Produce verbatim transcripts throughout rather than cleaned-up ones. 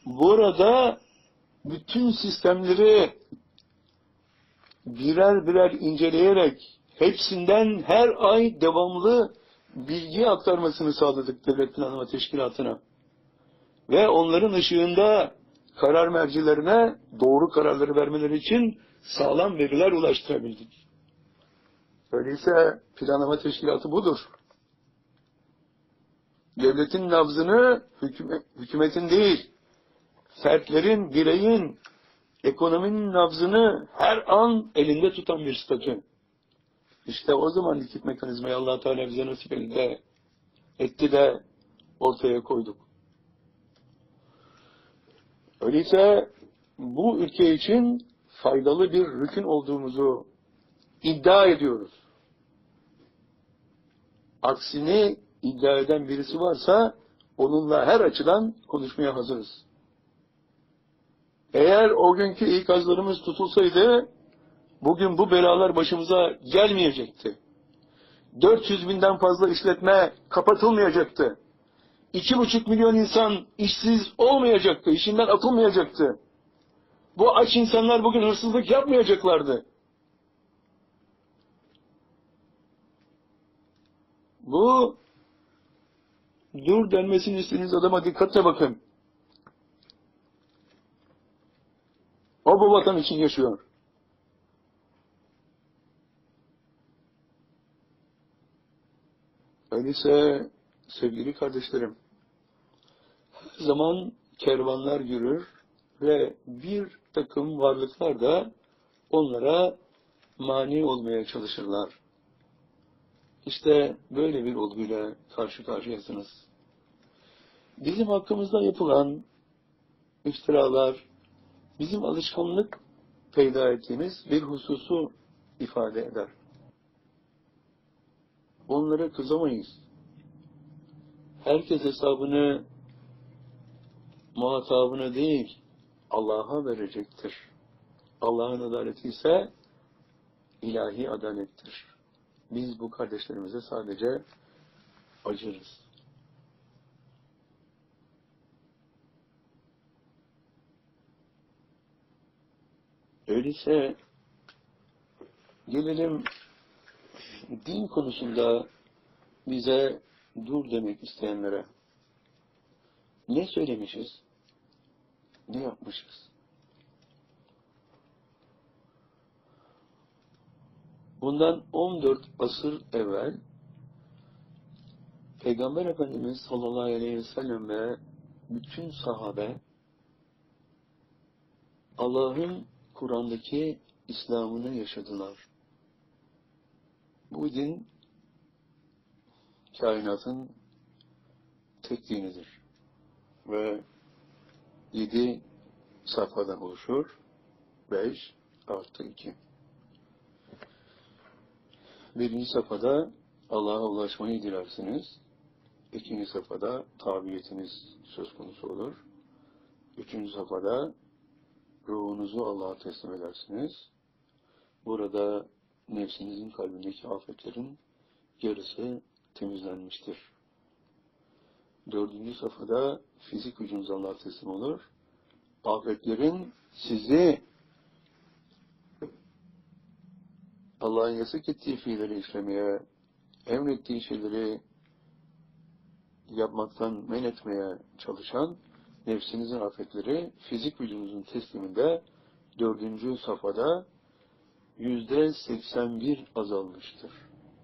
burada bütün sistemleri birer birer inceleyerek hepsinden her ay devamlı bilgi aktarmasını sağladık Devlet Planlama Teşkilatı'na. Ve onların ışığında karar mercilerine doğru kararları vermeleri için sağlam veriler ulaştırabildik. Öyleyse planlama teşkilatı budur. Devletin nabzını hükümetin değil, fertlerin, bireyin, ekonominin nabzını her an elinde tutan bir statü. İşte o zaman likit mekanizmayı Allah Teala bize nasip elinde etti de ortaya koyduk. Öyleyse bu ülke için faydalı bir rükün olduğumuzu iddia ediyoruz. Aksini iddia eden birisi varsa onunla her açıdan konuşmaya hazırız. Eğer o günkü ikazlarımız tutulsaydı bugün bu belalar başımıza gelmeyecekti. dört yüz binden fazla işletme kapatılmayacaktı. iki buçuk milyon insan işsiz olmayacaktı, işinden atılmayacaktı. Bu aç insanlar bugün hırsızlık yapmayacaklardı. Bu dur denmesini istediğiniz adama dikkatle bakın. O bu vatan için yaşıyor. Öyleyse sevgili kardeşlerim, her zaman kervanlar yürür ve bir takım varlıklar da onlara mani olmaya çalışırlar. İşte böyle bir olguyla karşı karşıyasınız. Bizim hakkımızda yapılan iftiralar, bizim alışkanlık peyda ettiğimiz bir hususu ifade eder. Onlara kızamayız. Herkes hesabını muhatabına değil, Allah'a verecektir. Allah'ın adaleti ise ilahi adalettir. Biz bu kardeşlerimize sadece acırız. Öyleyse gelelim din konusunda bize dur demek isteyenlere. Ne söylemişiz? Ne yapmışız? Bundan on dört asır evvel Peygamber Efendimiz sallallahu aleyhi ve sellem ve bütün sahabe Allah'ın Kur'an'daki İslam'ını yaşadılar. Bu din kainatın tek dinidir. Ve yedi sayfadan oluşur. Beş artı iki. Birinci safhada Allah'a ulaşmayı dilersiniz. İkinci safhada tabiyetiniz söz konusu olur. Üçüncü safhada ruhunuzu Allah'a teslim edersiniz. Burada nefsinizin kalbindeki afetlerin yarısı temizlenmiştir. Dördüncü safhada fizik gücünüz Allah'a teslim olur. Afetlerin sizi Allah'ın yasak ettiği fiilleri işlemeye, emrettiği şeyleri yapmaktan men etmeye çalışan nefsinizin afetleri fizik vücudunuzun tesliminde dördüncü safhada yüzde seksen bir azalmıştır.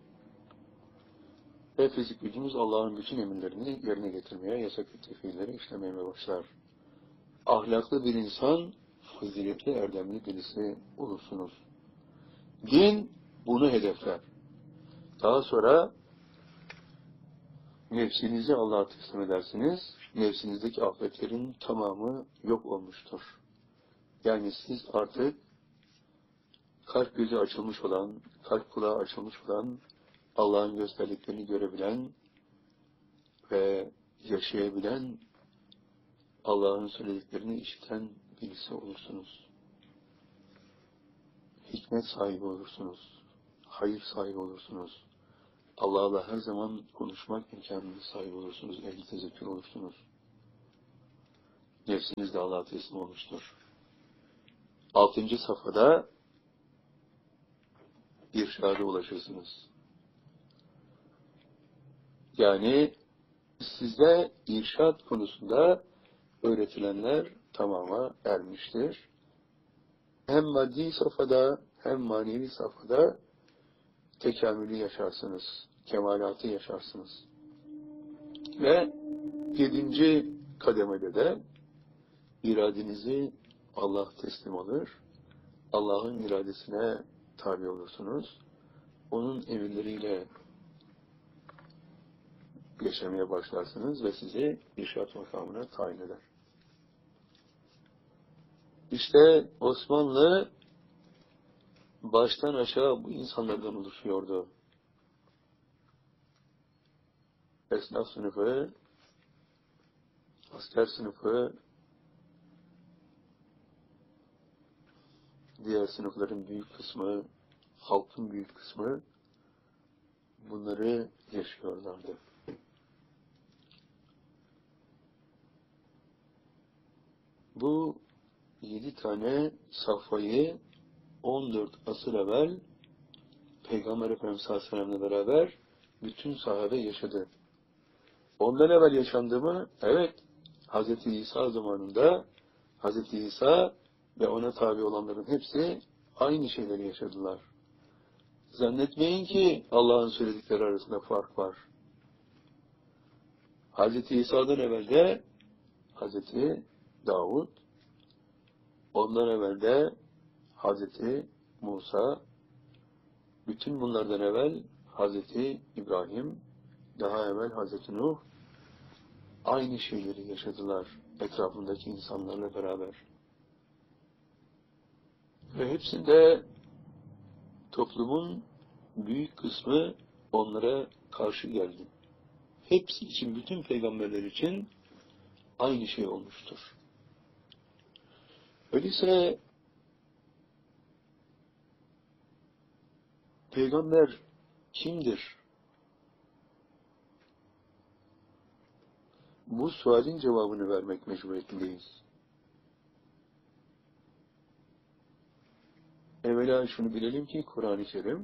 Ve fizik vücudunuz Allah'ın bütün emirlerini yerine getirmeye, yasak ettiği fiilleri işlemeye başlar. Ahlaklı bir insan, faziletli, erdemli birisi olursunuz. Din bunu hedefler. Daha sonra nefsinizi Allah'a teslim edersiniz. Nefsinizdeki afetlerin tamamı yok olmuştur. Yani siz artık kalp gözü açılmış olan, kalp kulağı açılmış olan, Allah'ın gösterdiklerini görebilen ve yaşayabilen, Allah'ın söylediklerini işiten birisi olursunuz. Hikmet sahibi olursunuz. Hayır sahibi olursunuz. Allah'la her zaman konuşmak imkanına sahip olursunuz. Ehli tezekkür olursunuz. nefsiniz de Allah'a teslim olmuştur. Altıncı safhada irşada ulaşırsınız. Yani size irşad konusunda öğretilenler tamama ermiştir. Hem maddi safhada hem manevi safhada tekamülü yaşarsınız, kemalatı yaşarsınız. Ve yedinci kademede de iradenizi Allah teslim alır, Allah'ın iradesine tabi olursunuz, onun emirleriyle yaşamaya başlarsınız ve sizi irşad makamına tayin eder. İşte Osmanlı baştan aşağı bu insanlardan oluşuyordu. Esnaf sınıfı, asker sınıfı, diğer sınıfların büyük kısmı, halkın büyük kısmı bunları yaşıyorlardı. Bu yedi tane safhayı on dört asır evvel Peygamber Efendimiz sallallahu aleyhi ve sellem'le beraber bütün sahabe yaşadı. Ondan evvel yaşandı mı? Evet. Hazreti İsa zamanında Hazreti İsa ve ona tabi olanların hepsi aynı şeyleri yaşadılar. Zannetmeyin ki Allah'ın söyledikleri arasında fark var. Hazreti İsa'dan evvel de Hazreti Davud, ondan evvel de Hazreti Musa, bütün bunlardan evvel Hazreti İbrahim, daha evvel Hazreti Nuh, aynı şeyleri yaşadılar etrafındaki insanlarla beraber. Ve hepsinde toplumun büyük kısmı onlara karşı geldi. Hepsi için, bütün peygamberler için aynı şey olmuştur. Öyleyse peygamber kimdir? Bu sualin cevabını vermek mecburiyetindeyiz. Evvela şunu bilelim ki Kur'an-ı Kerim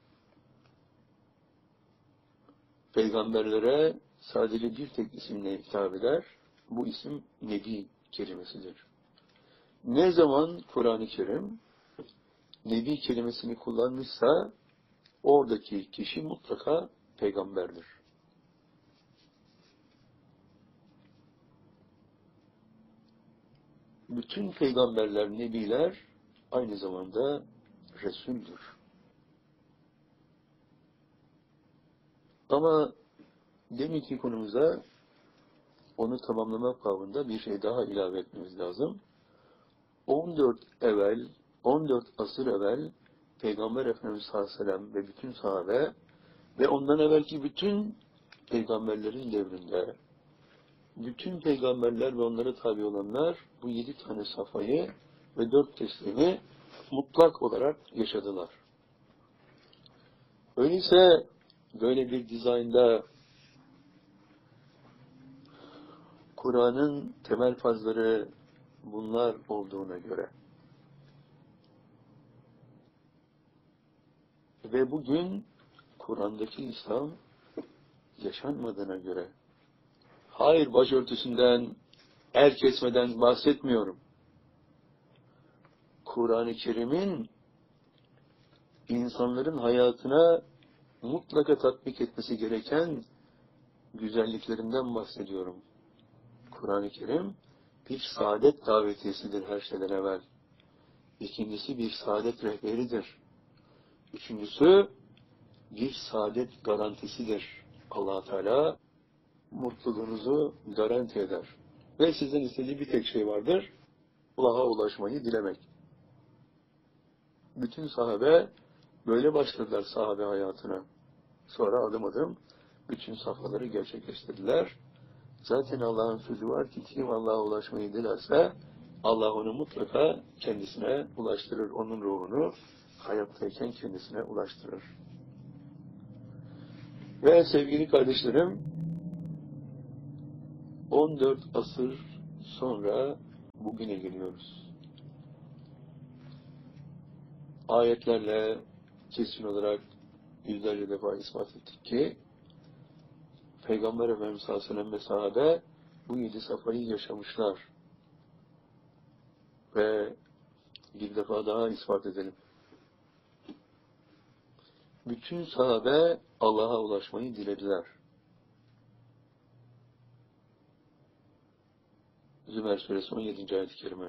peygamberlere sadece bir tek isimle hitap eder. Bu isim Nebi kelimesidir. Ne zaman Kur'an-ı Kerim Nebi kelimesini kullanmışsa oradaki kişi mutlaka peygamberdir. Bütün peygamberler, nebiler aynı zamanda Resul'dür. Ama deminki konumuza onu tamamlamak babında bir şey daha ilave etmemiz lazım. on dört evvel, on dört asır evvel Peygamber Efendimiz sallallahu aleyhi ve sellem ve bütün sahabe ve ondan evvelki bütün peygamberlerin devrinde bütün peygamberler ve onlara tabi olanlar bu yedi tane safhayı ve dört teslimi mutlak olarak yaşadılar. Öyleyse böyle bir dizaynda Kur'an'ın temel fazları bunlar olduğuna göre ve bugün Kur'an'daki İslam yaşanmadığına göre, hayır başörtüsünden, el kesmeden bahsetmiyorum. Kur'an-ı Kerim'in insanların hayatına mutlaka tatbik etmesi gereken güzelliklerinden bahsediyorum. Kur'an-ı Kerim bir saadet davetiyesidir her şeyden evvel. İkincisi bir saadet rehberidir. Üçüncüsü bir saadet garantisidir. Allah Teala mutluluğunuzu garanti eder. Ve sizden istediği bir tek şey vardır. Allah'a ulaşmayı dilemek. Bütün sahabe böyle başladılar sahabe hayatına. Sonra adım adım bütün safhaları gerçekleştirdiler. Zaten Allah'ın sözü var ki kim Allah'a ulaşmayı dilerse Allah onu mutlaka kendisine ulaştırır. Onun ruhunu hayattayken kendisine ulaştırır. Ve sevgili kardeşlerim, on dört asır Sonra bugüne geliyoruz. Ayetlerle kesin olarak yüzlerce defa ispat ettik ki Peygamber Efendimiz sallallahu aleyhi ve sellem ve sahabe bu yedi safayı yaşamışlar. Ve bir defa daha ispat edelim. Bütün sahabe Allah'a ulaşmayı dilediler. Zümer suresi on yedinci ayet-i kerime.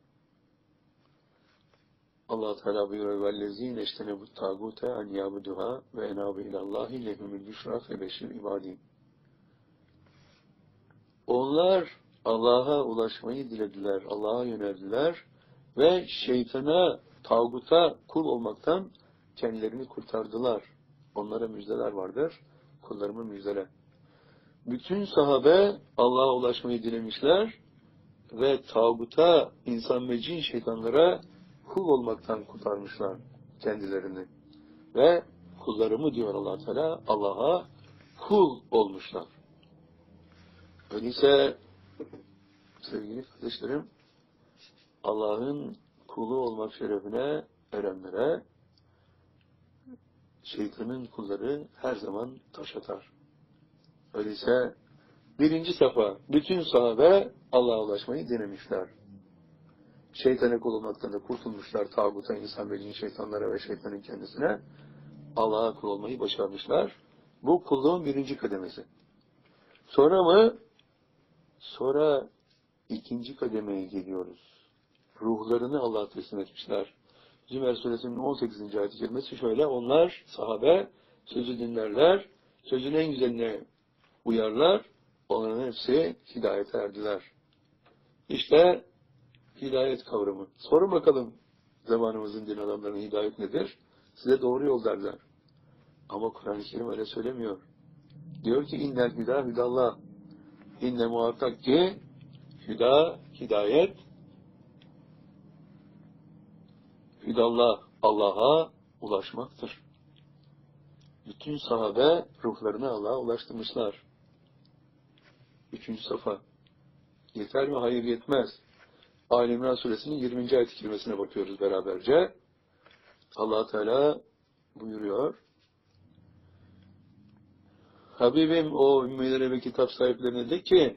Allah Teala buyuruyor: "Vellezîne eştenebut tâgûte en yâbuduhâ ve enâbu ilallâhi lehumul büşrâ febeşir ibâdîn." Onlar Allah'a ulaşmayı dilediler, Allah'a yöneldiler ve şeytana, tağuta kul olmaktan kendilerini kurtardılar. Onlara müjdeler vardır, kullarımı müjdele. Bütün sahabe Allah'a ulaşmayı dilemişler ve tağuta, insan ve cin şeytanlara kul olmaktan kurtarmışlar kendilerini. Ve kullarımı diyor Allah Teala, Allah'a kul olmuşlar. Öyleyse sevgili kardeşlerim, Allah'ın kulu olmak şerefine erenlere şeytanın kulları her zaman taş atar. Öyleyse birinci safa, bütün sahabe Allah'a ulaşmayı denemişler. Şeytana kul olmaktan da kurtulmuşlar, tağuta, insan ve cin şeytanlara ve şeytanın kendisine. Allah'a kul olmayı başarmışlar. Bu kulluğun birinci kademesi. Sonra mı? Sonra ikinci kademeye geliyoruz. Ruhlarını Allah'a teslim etmişler. Zümer suresinin on sekizinci ayet-i kerimesi şöyle: onlar, sahabe, sözü dinlerler, sözün en güzeline uyarlar, onların hepsi hidayete erdiler. İşte hidayet kavramı. Sorun bakalım zamanımızın din adamlarına hidayet nedir? Size doğru yol derler. Ama Kur'an-ı Kerim öyle söylemiyor. Diyor ki innel hüda hüdallah. İnne muhakkak ki hüda, hidayet, hüdallah, Allah'a ulaşmaktır. Bütün sahabe ruhlarını Allah'a ulaştırmışlar. Üçüncü safa. Yeter mi? Hayır, yetmez. Ali İmran suresinin yirminci ayet-i kerimesine bakıyoruz beraberce. Allah Teala buyuruyor: Habibim, o ümmilere ve kitap sahiplerine de ki,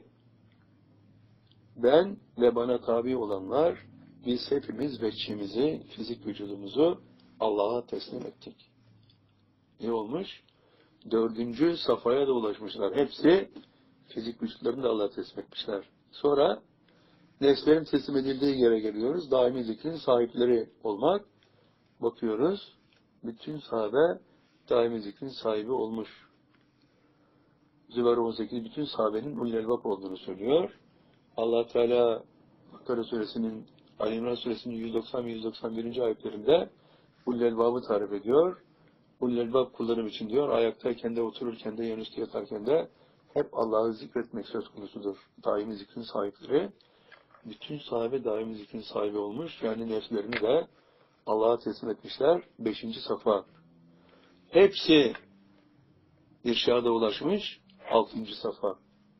ben ve bana tabi olanlar, biz hepimiz veçhimizi, fizik vücudumuzu Allah'a teslim ettik. Ne olmuş? Dördüncü safhaya da ulaşmışlar. Hepsi fizik vücutlarını da Allah'a teslim etmişler. Sonra nefslerin teslim edildiği yere geliyoruz. Daimi zikrin sahipleri olmak. Bakıyoruz. Bütün sahabe daimi zikrin sahibi olmuş. Zümer on sekiz bütün sahabenin ulul elbab olduğunu söylüyor. Allah Teala Bakara suresinin, Ali İmran suresinin yüz doksan ve yüz doksan birinci ayetlerinde ulul elbabı tarif ediyor. Ulul elbab kullarım için diyor, ayaktayken de, otururken de, yanüstü yatarken de hep Allah'ı zikretmek söz konusudur. Daimi zikrin sahipleri. Bütün sahabe daimi zikrin sahibi olmuş. Yani nefslerini de Allah'a teslim etmişler. Beşinci safa. Hepsi irşada ulaşmış. Altıncı safa.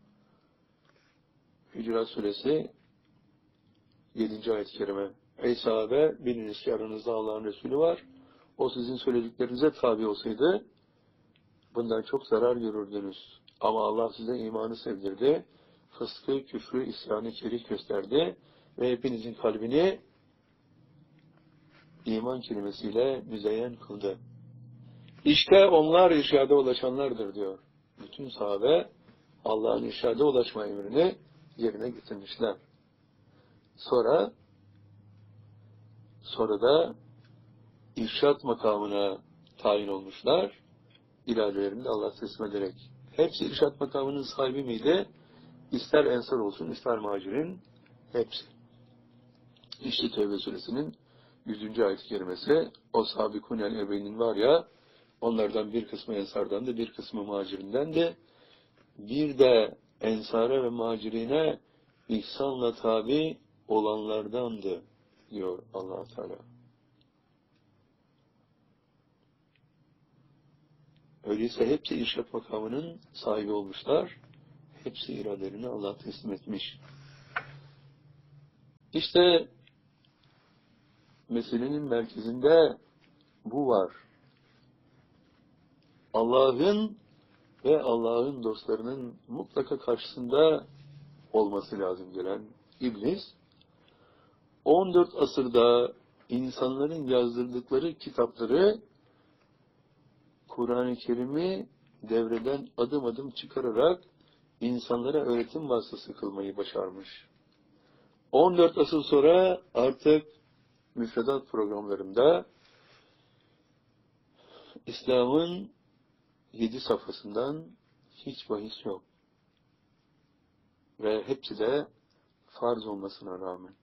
Hücurat suresi yedinci ayet-i kerime. Ey sahabe, biliniz ki aranızda Allah'ın Resulü var. O sizin söylediklerinize tabi olsaydı bundan çok zarar görürdünüz. Ama Allah size imanı sevdirdi. Fıskı, küfrü, isyanı, kerih gösterdi. Ve hepinizin kalbini iman kelimesiyle müzeyyen kıldı. İşte onlar irşada ulaşanlardır diyor. Bütün sahabe Allah'ın irşada ulaşma emrini yerine getirmişler. Sonra sonra da irşat makamına tayin olmuşlar. İradelerini de Allah'a teslim ederek. Hepsi irşat makamının sahibi miydi? İster ensar olsun, ister muhacirin, hepsi. İşte Tevbe suresinin yüzüncü ayet-i kerimesi, o sabikûnel evvelin var ya, onlardan bir kısmı ensardan da, bir kısmı muhacirinden de, bir de ensara ve muhacirine ihsanla tabi olanlardandı, diyor Allah Teala. Öyleyse hepsi irşat makamının sahibi olmuşlar. Hepsi iradelerini Allah'a teslim etmiş. İşte meselenin merkezinde bu var. Allah'ın ve Allah'ın dostlarının mutlaka karşısında olması lazım gelen iblis, on dört asırda insanların yazdırdıkları kitapları Kur'an-ı Kerim'i devreden adım adım çıkararak insanlara öğretim vasıtası kılmayı başarmış. on dört asır sonra artık müfredat programlarında İslam'ın yedi safhasından hiç bahis yok. Ve hepsi de farz olmasına rağmen.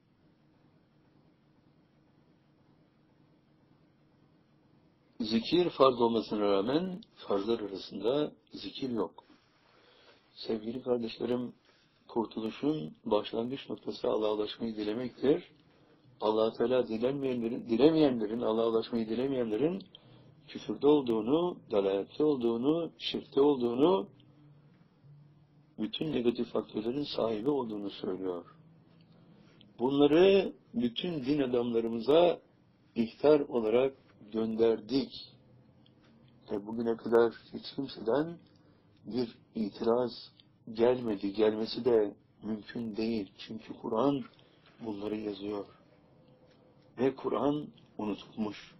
Zikir farz olmasına rağmen farzlar arasında zikir yok. Sevgili kardeşlerim, kurtuluşun başlangıç noktası Allah'a ulaşmayı dilemektir. Allah Teala dilemeyenlerin, dilemeyenlerin, Allah'a ulaşmayı dilemeyenlerin küfürde olduğunu, dalalette olduğunu, şirkte olduğunu, bütün negatif faktörlerin sahibi olduğunu söylüyor. Bunları bütün din adamlarımıza ihtar olarak gönderdik. Ve bugüne kadar hiç kimseden bir itiraz gelmedi, gelmesi de mümkün değil. Çünkü Kur'an bunları yazıyor. Ve Kur'an unutulmuş.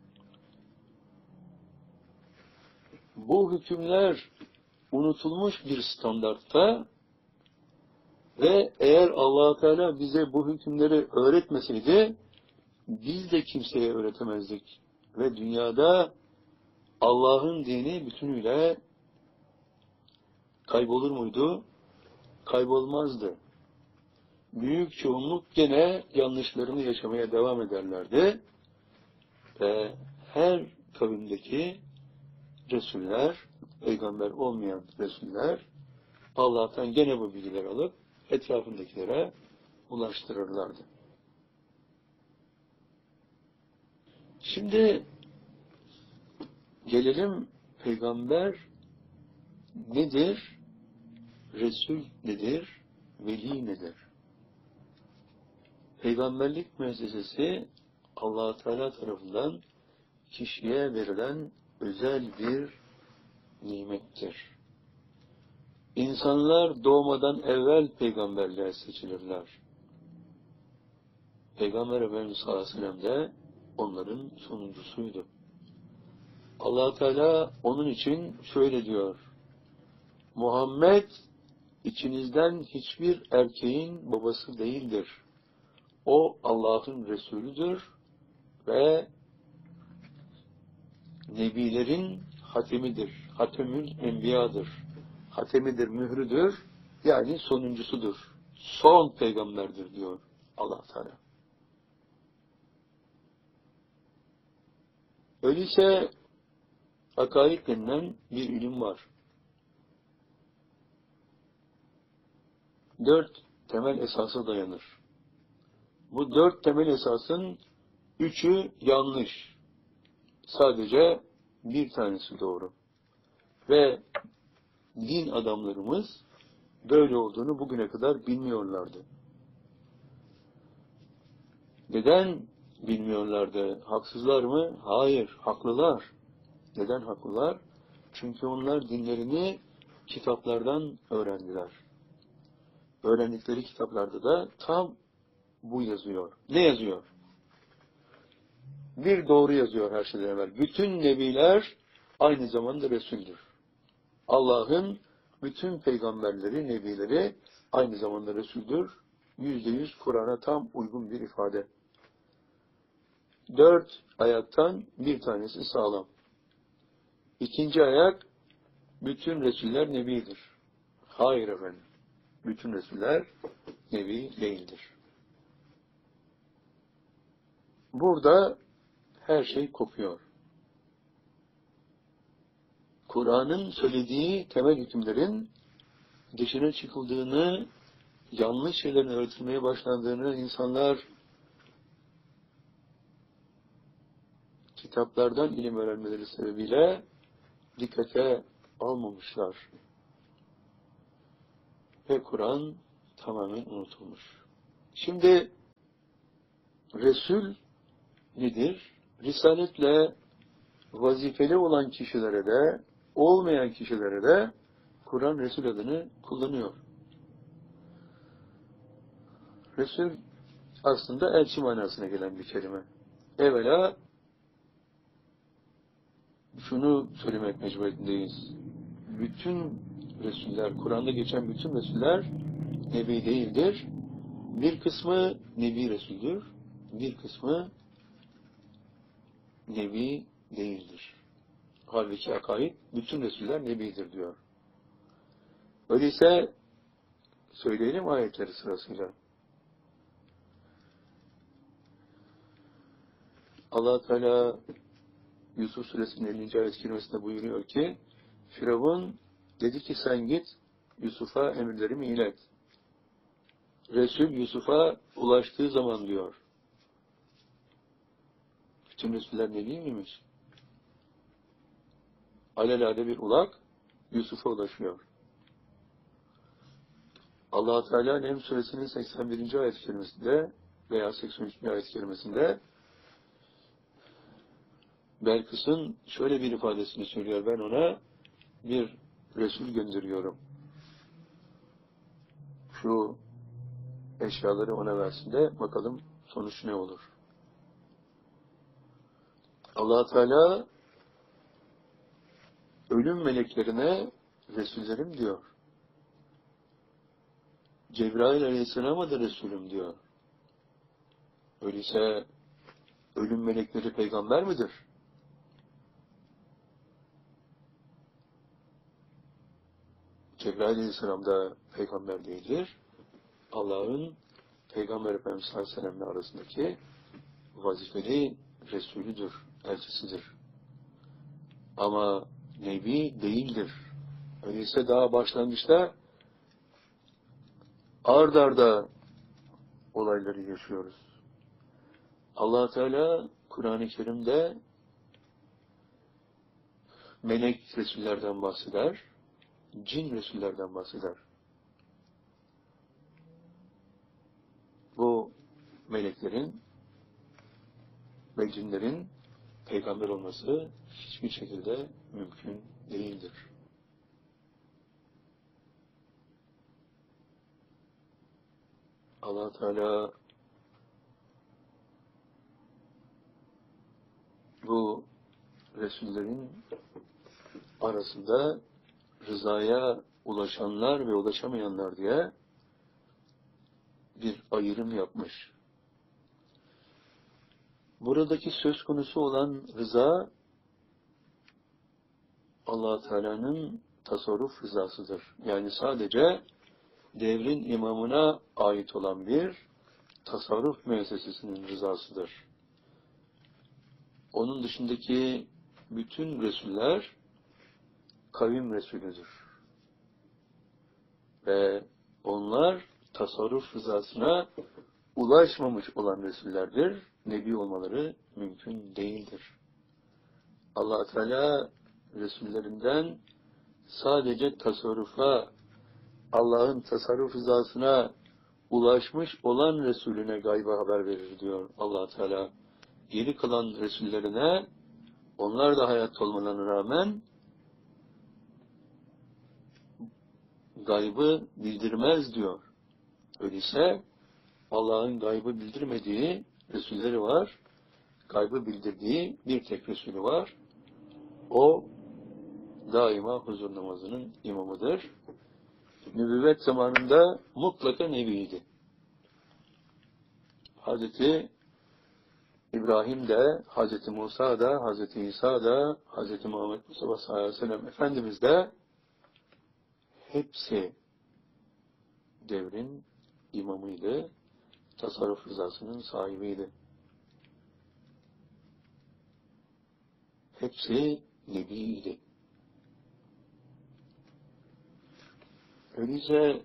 Bu hükümler unutulmuş bir standartta ve eğer Allah Teala bize bu hükümleri öğretmeseydi biz de kimseye öğretemezdik. Ve dünyada Allah'ın dini bütünüyle kaybolur muydu? Kaybolmazdı. Büyük çoğunluk gene yanlışlarını yaşamaya devam ederlerdi. Ve her kavimdeki Resuller, peygamber olmayan Resuller, Allah'tan gene bu bilgileri alıp etrafındakilere ulaştırırlardı. Şimdi gelelim peygamber nedir? Resul nedir? Veli nedir? Peygamberlik müessesesi Allah Teala tarafından kişiye verilen özel bir nimettir. İnsanlar doğmadan evvel peygamberler seçilirler. Peygamber Efendimiz sallallahu aleyhi ve sellem de onların sonuncusuydu. Allah Teala onun için şöyle diyor: Muhammed içinizden hiçbir erkeğin babası değildir. O Allah'ın Resulüdür ve Nebilerin hatemidir. Hatemül Enbiya'dır. Hatemidir, mührüdür. Yani sonuncusudur. Son peygamberdir diyor Allah Teala. Öyleyse akaid denilen bir ilim var. Dört temel esasa dayanır. Bu dört temel esasın üçü yanlış. Sadece bir tanesi doğru. Ve din adamlarımız böyle olduğunu bugüne kadar bilmiyorlardı. Neden bilmiyorlardı? Haksızlar mı? Hayır, haklılar. Neden haklılar? Çünkü onlar dinlerini kitaplardan öğrendiler. Öğrendikleri kitaplarda da tam bu yazıyor. Ne yazıyor? Bir doğru yazıyor her şeyden evvel. Bütün nebiler aynı zamanda Resul'dür. Allah'ın bütün peygamberleri, nebileri aynı zamanda Resul'dür. Yüzde yüz Kur'an'a tam uygun bir ifade. Dört ayaktan bir tanesi sağlam. İkinci ayak, bütün Resuller Nebidir. Hayır efendim. Bütün Resuller Nebi değildir. Burada her şey kopuyor. Kur'an'ın söylediği temel hükümlerin dışına çıkıldığını, yanlış şeylerin öğretilmeye başlandığını insanlar kitaplardan ilim öğrenmeleri sebebiyle dikkate almamışlar. Ve Kur'an tamamen unutulmuş. Şimdi Resul nedir? Risaletle vazifeli olan kişilere de, olmayan kişilere de Kur'an Resul adını kullanıyor. Resul aslında elçi manasına gelen bir kelime. Evvela şunu söylemek mecburiyetindeyiz. Bütün Resuller, Kur'an'da geçen bütün Resuller Nebi değildir. Bir kısmı Nebi Resul'dür. Bir kısmı Nebi değildir. Halbuki akaid bütün Resuller Nebidir diyor. Öyleyse söyleyelim ayetleri sırasıyla. Allah Teala Yusuf Suresinin ellinci ayet-i kerimesinde buyuruyor ki Firavun dedi ki sen git Yusuf'a emirlerimi ilet. Resul Yusuf'a ulaştığı zaman diyor. Bütün Resuller Nebi miymiş? Alelade bir ulak Yusuf'a ulaşıyor. Allah Teala Nem Suresinin seksen birinci ayet-i kerimesinde veya seksen üçüncü ayet-i kerimesinde Belkıs'ın şöyle bir ifadesini söylüyor. Ben ona bir Resul gönderiyorum. Şu eşyaları ona versin de bakalım sonuç ne olur. Allah Teala ölüm meleklerine Resullerim diyor. Cebrail Aleyhisselam'a da Resulüm diyor. Öyleyse ölüm melekleri peygamber midir? Cebrail Aleyhisselam da peygamber değildir. Allah'ın Peygamber Efendimiz sallallahu aleyhi ve sellem'le arasındaki vazifeli Resulüdür, elçisidir. Ama Nebi değildir. Öyleyse daha başlangıçta ard arda olayları yaşıyoruz. Allah Teala Kur'an-ı Kerim'de melek Resullerden bahseder, cin Resullerden bahseder. Bu meleklerin ve cinlerin peygamber olması hiçbir şekilde mümkün değildir. Allah Teala bu Resullerin arasında rızaya ulaşanlar ve ulaşamayanlar diye bir ayrım yapmış. Buradaki söz konusu olan rıza Allah Teala'nın tasarruf rızasıdır. Yani sadece devrin imamına ait olan bir tasarruf müessesesinin rızasıdır. Onun dışındaki bütün Resuller kavim Resulüdür. Ve onlar tasarruf rızasına ulaşmamış olan Resullerdir. Nebi olmaları mümkün değildir. Allah Teala Resullerinden sadece tasarrufa, Allah'ın tasarruf rızasına ulaşmış olan Resulüne gayba haber verir diyor Allah Teala. Geri kalan Resullerine onlar da hayatta olmalarına rağmen gaybı bildirmez diyor. Öyleyse Allah'ın gaybı bildirmediği Resulleri var. Gaybı bildirdiği bir tek Resulü var. O daima huzur namazının imamıdır. Nübüvvet zamanında mutlaka nebiydi. Hazreti İbrahim de, Hazreti Musa da, Hazreti İsa da, Hazreti Muhammed Mustafa sallallahu aleyhi ve sellem Efendimiz de hepsi devrin imamıydı, tasarruf rızasının sahibiydi. Hepsi nebiydi. Öyleyse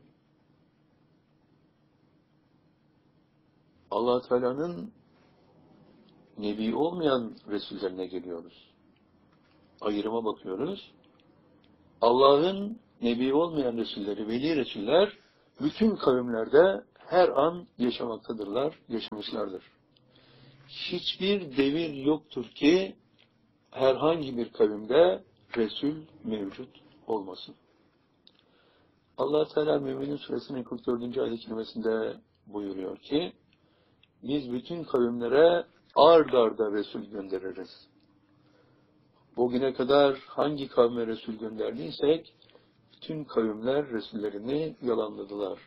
Allah Teala'nın nebi olmayan Resullerine geliyoruz. Ayrıma bakıyoruz. Allah'ın nebi olmayan Resulleri, veli Resuller bütün kavimlerde her an yaşamaktadırlar, yaşamışlardır. hiçbir devir yoktur ki herhangi bir kavimde Resul mevcut olmasın. Allah Teala Müminin Suresinin kırk dördüncü ayet-i kerimesinde buyuruyor ki, biz bütün kavimlere ard arda Resul göndeririz. Bugüne kadar hangi kavme Resul gönderdiysek, bütün kavimler Resullerini yalanladılar.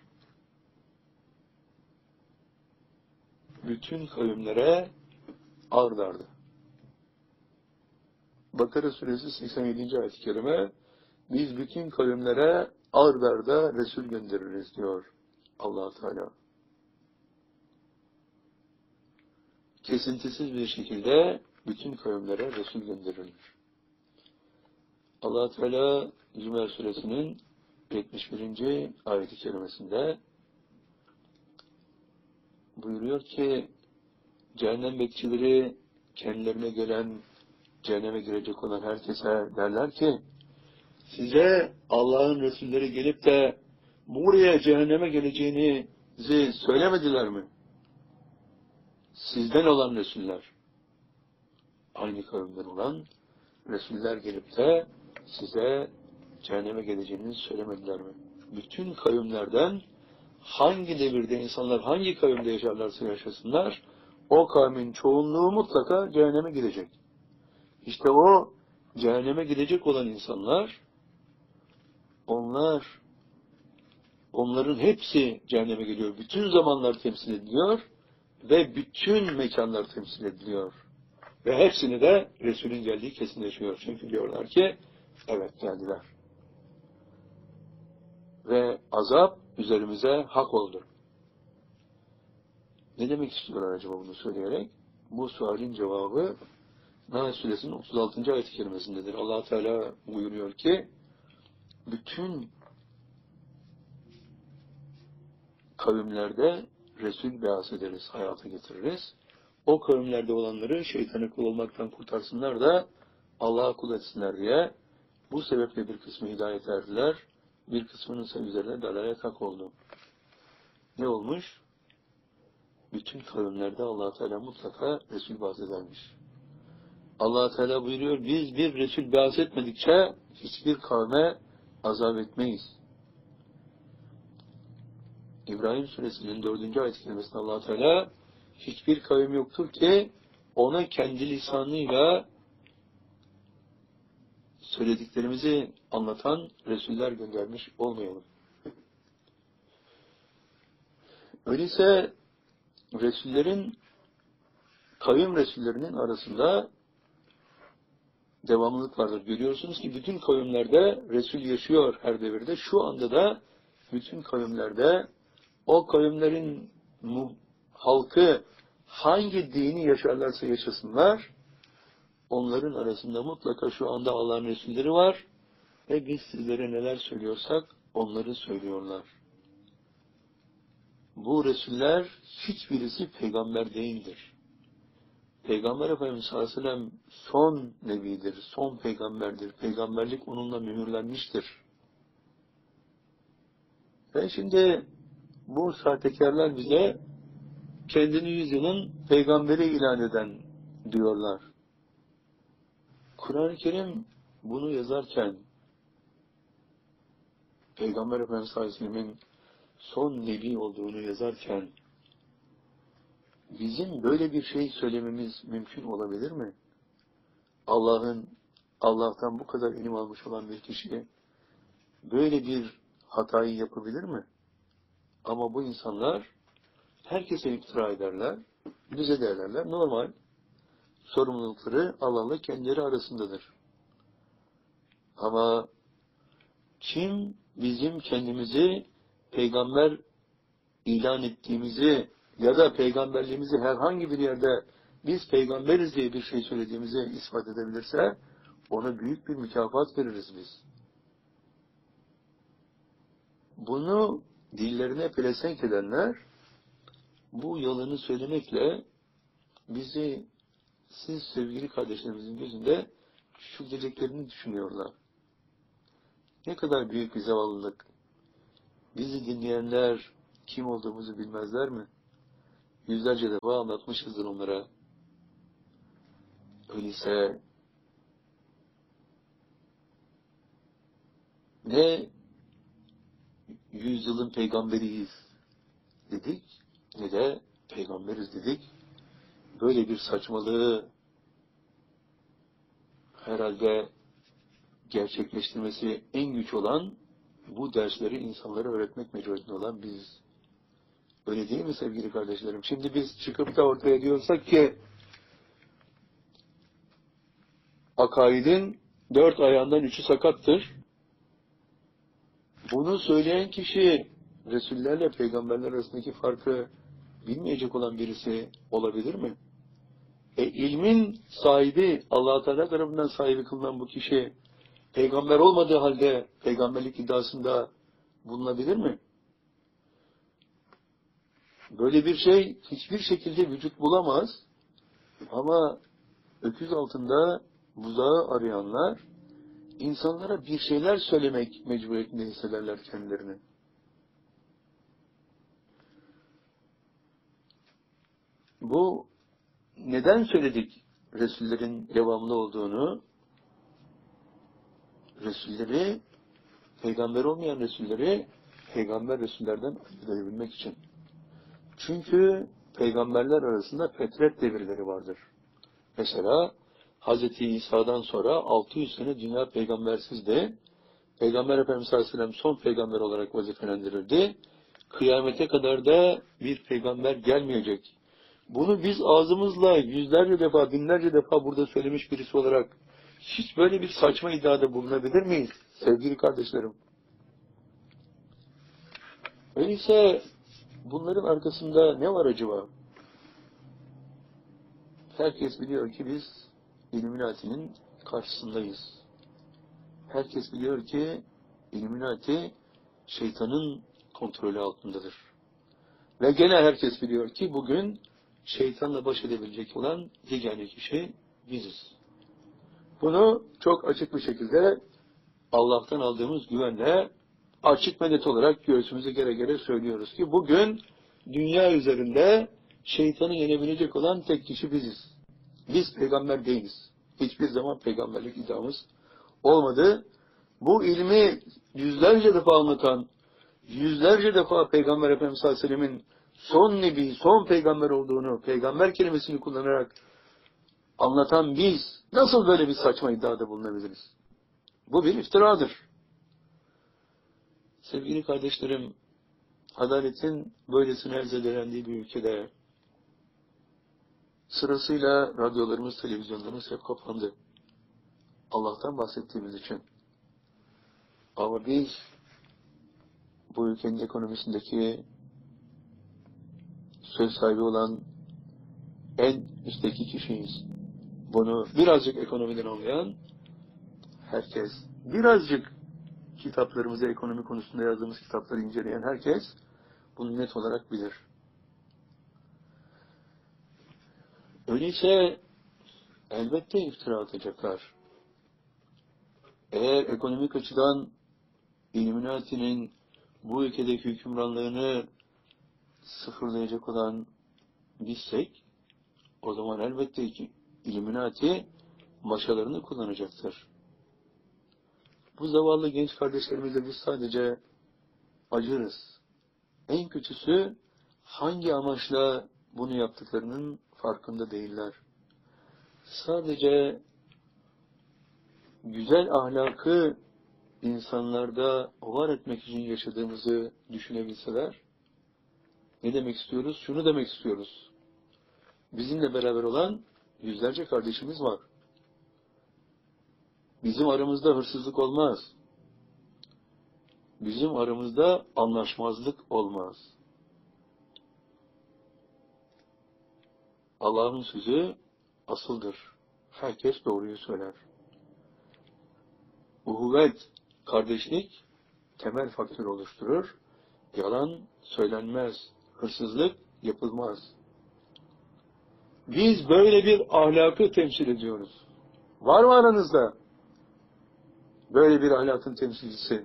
Bütün kavimlere ard arda. Bakara Suresi seksen yedinci ayet-i kerime, biz bütün kavimlere ard arda Resul göndeririz diyor Allah Teala. Kesintisiz bir şekilde bütün kavimlere Resul gönderilir. Allah Teala Zümer Suresinin yetmiş birinci ayet-i kerimesinde buyuruyor ki, cehennem bekçileri kendilerine gelen, cehenneme girecek olan herkese derler ki, size Allah'ın Resulleri gelip de buraya cehenneme geleceğinizi söylemediler mi? Sizden olan Resuller, aynı kavimden olan Resuller gelip de size cehenneme geleceğinizi söylemediler mi? Bütün kavimlerden hangi devirde insanlar hangi kavimde yaşarlarsa yaşasınlar, o kavmin çoğunluğu mutlaka cehenneme gidecek. İşte o cehenneme gidecek olan insanlar, onlar, onların hepsi cehenneme gidiyor. Bütün zamanlar temsil ediliyor ve bütün mekanlar temsil ediliyor. Ve hepsini de Resul'ün geldiği kesinleşiyor. Çünkü diyorlar ki, evet geldiler. Ve azap üzerimize hak oldu. Ne demek istiyorlar acaba bunu söyleyerek? Bu sualin cevabı Nahl Suresinin otuz altıncı ayet-i kerimesindedir. Allah Teala buyuruyor ki, bütün kavimlerde Resul beas ederiz, hayata getiririz. O kavimlerde olanları şeytana kul olmaktan kurtarsınlar da Allah'a kul etsinler diye bu sebeple bir kısmı hidayet erdiler, bir kısmının ise üzerine dalalet hak oldu. Ne olmuş? Bütün kavimlerde Allah Teala mutlaka Resul beas edermiş. Allah Teala buyuruyor, biz bir Resul beas etmedikçe hiçbir kavme azap etmeyiz. İbrahim Suresinin dördüncü ayet-i kerimesinde Allah Teala, hiçbir kavim yoktur ki ona kendi lisanıyla söylediklerimizi anlatan Resuller göndermiş olmayalım. Öyleyse Resullerin, kavim Resullerinin arasında devamlılık vardır. Görüyorsunuz ki bütün kavimlerde Resul yaşıyor her devirde. Şu anda da bütün kavimlerde o kavimlerin halkı hangi dini yaşarlarsa yaşasınlar, onların arasında mutlaka şu anda Allah'ın Resulleri var ve biz sizlere neler söylüyorsak onları söylüyorlar. Bu Resuller hiçbirisi peygamber değildir. Peygamber Efendimiz sallallahu aleyhi ve sellem son nebidir, son peygamberdir. Peygamberlik onunla mühürlenmiştir. Ve şimdi bu sahtekarlar bize kendini yüzyılın peygamberi ilan eden diyorlar. Kur'an-ı Kerim bunu yazarken Peygamber Efendimiz sallallahu aleyhi ve sellem'in son nebi olduğunu yazarken bizim böyle bir şey söylememiz mümkün olabilir mi? Allah'ın Allah'tan bu kadar ilim almış olan bir kişi böyle bir hatayı yapabilir mi? Ama bu insanlar herkese iftira ederler, bize derlerler. Normal. Sorumlulukları Allah'la kendileri arasındadır. Ama kim bizim kendimizi peygamber ilan ettiğimizi ya da peygamberliğimizi herhangi bir yerde biz peygamberiz diye bir şey söylediğimizi ispat edebilirse ona büyük bir mükafat veririz biz. Bunu dillerine pelesenk edenler bu yalanı söylemekle bizi, siz sevgili kardeşlerimizin gözünde küçülteceklerini düşünüyorlar. Ne kadar büyük bir zavallılık. Bizi dinleyenler kim olduğumuzu bilmezler mi? Yüzlerce defa anlatmışızdır onlara. Öyleyse ne yüzyılın peygamberiyiz dedik, ne de peygamberiz dedik. Böyle bir saçmalığı herhalde gerçekleştirmesi en güç olan, bu dersleri insanlara öğretmek mecburiyetinde olan biz. Öyle değil mi sevgili kardeşlerim? Şimdi biz çıkıp da ortaya diyorsak ki akaidin dört ayağından üçü sakattır. Bunu söyleyen kişi Resullerle peygamberler arasındaki farkı bilmeyecek olan birisi olabilir mi? E ilmin sahibi, Allah Teala tarafından sahibi kılınan bu kişi peygamber olmadığı halde peygamberlik iddiasında bulunabilir mi? Böyle bir şey hiçbir şekilde vücut bulamaz. Ama öküz altında buzağı arayanlar insanlara bir şeyler söylemek mecburiyetinde hissederler kendilerini. Bu neden söyledik Resullerin devamlı olduğunu? Resulleri, peygamber olmayan Resulleri peygamber Resullerden ayırabilmek için. Çünkü peygamberler arasında fetret devirleri vardır. Mesela Hz. İsa'dan sonra altı yüz sene dünya peygambersizdi. Peygamber Efendimiz sallallahu aleyhi ve sellem son peygamber olarak vazifelendirildi. Kıyamete kadar da bir peygamber gelmeyecek. Bunu biz ağzımızla yüzlerce defa, binlerce defa burada söylemiş birisi olarak hiç böyle bir saçma iddiada bulunabilir miyiz sevgili kardeşlerim? Öyleyse bunların arkasında ne var acaba? Herkes biliyor ki biz İlluminati'nin karşısındayız. Herkes biliyor ki İlluminati şeytanın kontrolü altındadır. Ve gene herkes biliyor ki bugün şeytanla baş edebilecek olan yegane kişi biziz. Bunu çok açık bir şekilde Allah'tan aldığımız güvenle açık ve net olarak göğsümüze gere gere söylüyoruz ki bugün dünya üzerinde şeytanı yenebilecek olan tek kişi biziz. Biz peygamber değiliz. Hiçbir zaman peygamberlik iddiamız olmadı. Bu ilmi yüzlerce defa anlatan, yüzlerce defa Peygamber Efendimiz sallallahu aleyhi ve sellemin son nebi, son peygamber olduğunu, peygamber kelimesini kullanarak anlatan biz nasıl böyle bir saçma iddiada bulunabiliriz? Bu bir iftiradır. Sevgili kardeşlerim, adaletin böylesine erzelendiği bir ülkede sırasıyla radyolarımız, televizyonlarımız hep kapandı. Allah'tan bahsettiğimiz için. Ama biz bu ülkenin ekonomisindeki söz sahibi olan en üstteki kişiyiz. Bunu birazcık ekonomiden anlayan herkes, birazcık kitaplarımızı, ekonomi konusunda yazdığımız kitapları inceleyen herkes bunu net olarak bilir. Öyleyse elbette iftira atacaklar. Eğer ekonomik açıdan İlluminati'nin bu ülkedeki hükümranlığını sıfırlayacak olan bizsek, o zaman elbette ki İlluminati maşalarını kullanacaktır. Bu zavallı genç kardeşlerimize biz sadece acırız. En kötüsü hangi amaçla bunu yaptıklarının farkında değiller. Sadece güzel ahlakı insanlarda var etmek için yaşadığımızı düşünebilseler, ne demek istiyoruz? Şunu demek istiyoruz. Bizimle beraber olan yüzlerce kardeşimiz var. Bizim aramızda hırsızlık olmaz. Bizim aramızda anlaşmazlık olmaz. Allah'ın sözü asıldır. Herkes doğruyu söyler. Uhuvvet, kardeşlik temel faktör oluşturur. Yalan söylenmez. Hırsızlık yapılmaz. Biz böyle bir ahlakı temsil ediyoruz. Var mı aranızda böyle bir ahlakın temsilcisi?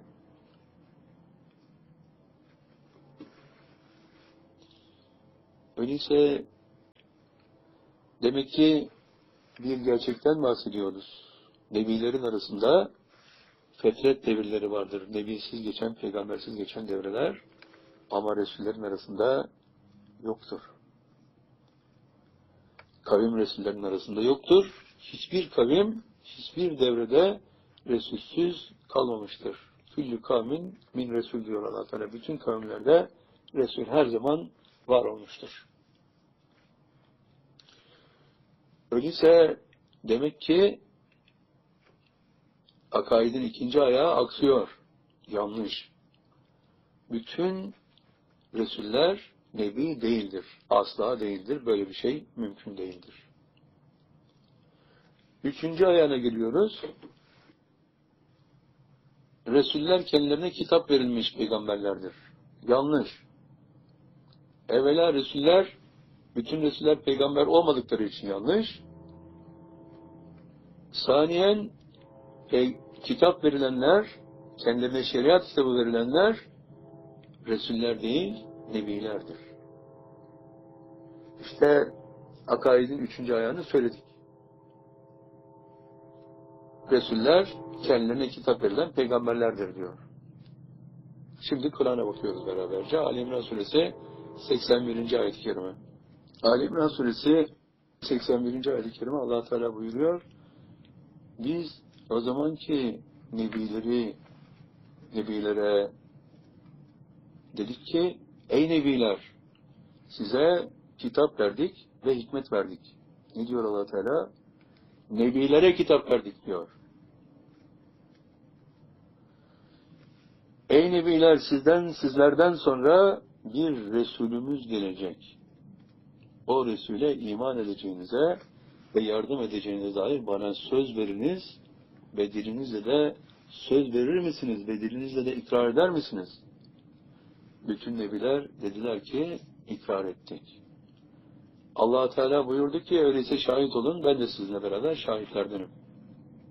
Öyleyse demek ki bir gerçekten bahsediyoruz. Nebilerin arasında fetret devirleri vardır. Nebisiz geçen, peygambersiz geçen devreler ama Resullerin arasında yoktur. Kavim Resullerin arasında yoktur. Hiçbir kavim, hiçbir devrede Resulsüz kalmamıştır. Küllü kavmin min Resul diyor Allah Teala. Bütün kavimlerde Resul her zaman var olmuştur. Öyleyse demek ki akaidin ikinci ayağı aksıyor. Yanlış. Bütün Resuller Nebi değildir. Asla değildir. Böyle bir şey mümkün değildir. Üçüncü ayağına geliyoruz. Resuller kendilerine kitap verilmiş peygamberlerdir. Yanlış. Evvela Resuller, bütün Resuller peygamber olmadıkları için yanlış. Saniyen, e, kitap verilenler, kendilerine şeriat kitabı verilenler, Resuller değil, Nebilerdir. İşte akaidin üçüncü ayağını söyledik. Resuller, kendilerine kitap verilen peygamberlerdir diyor. Şimdi Kur'an'a bakıyoruz beraberce. Ali İmran Suresi seksen birinci ayet-i kerime. Ali İmran Suresi seksen birinci ayet-i kerime Allah Teala buyuruyor. Biz o zaman ki nebileri, nebilere dedik ki, ey nebiler, size kitap verdik ve hikmet verdik. Ne diyor Allah Teala? Nebilere kitap verdik diyor. Ey nebiler, sizden, sizlerden sonra bir Resulümüz gelecek. O Resul'e iman edeceğinize ve yardım edeceğinize dair bana söz veriniz ve dilinizle de söz verir misiniz ve dilinizle de ikrar eder misiniz? Bütün nebiler dediler ki ikrar ettik. Allah Teala buyurdu ki öyleyse şahit olun, ben de sizinle beraber şahitlerdenim.